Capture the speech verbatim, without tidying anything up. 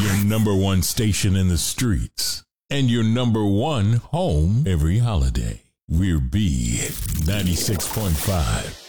Your number one station in the streets. And your number one home every holiday. We're B ninety-six point five.